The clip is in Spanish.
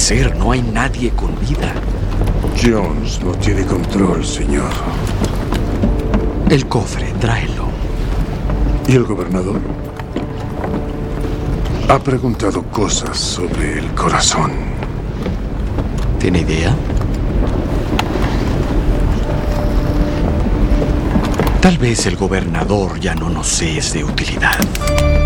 parecer no hay nadie con vida. Jones no tiene control, señor. El cofre, tráelo. ¿Y el gobernador? Ha preguntado cosas sobre el corazón. ¿Tiene idea? Tal vez el gobernador ya no nos es de utilidad.